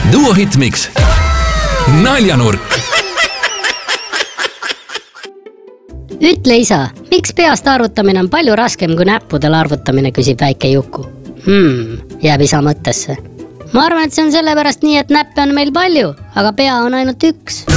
Duo Hitmix. Naljanurk. Ütle isa, miks peast arvutamine on palju raskem kui näppudel arvutamine, küsib väike Juku. Jääb isa mõttesse. Ma arvan, et see on sellepärast nii, et näppe on meil palju, aga pea on ainult üks.